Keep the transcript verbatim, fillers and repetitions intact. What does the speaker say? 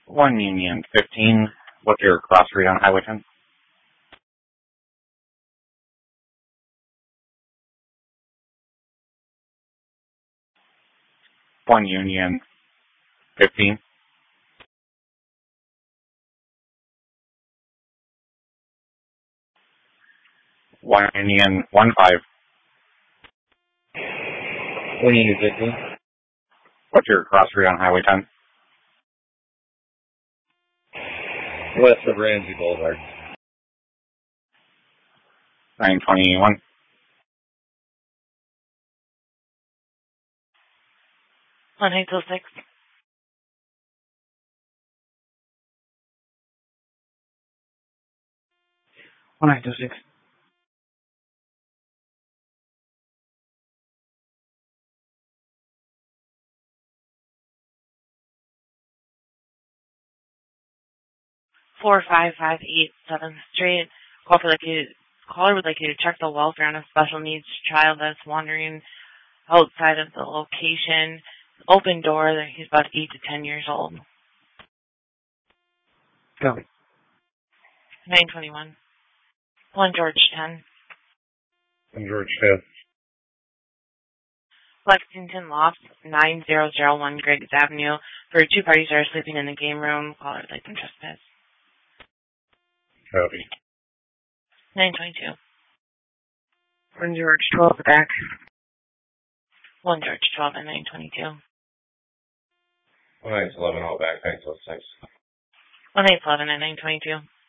one Union fifteen. What's your cross read on Highway ten? one Union fifteen. one Union one five. one Union fifteen. What's your cross read on Highway ten? West of Ramsey Boulevard. nine twenty-one. one eight oh six. one eight oh six. four five five eight seventh Street. Call for like you, caller would like you to check the welfare on a special needs child that's wandering outside of the location. Open door, that he's about eight to ten years old. Go. nine twenty-one. one George ten. one George ten. Lexington Loft, nine zero zero one Griggs Avenue. For two parties that are sleeping in the game room, caller would like them trespass. Copy. nine twenty-two. one George twelve back. one George twelve and nine twenty-two. one eight eleven all back, nine twelve six. one eight eleven and nine twenty-two.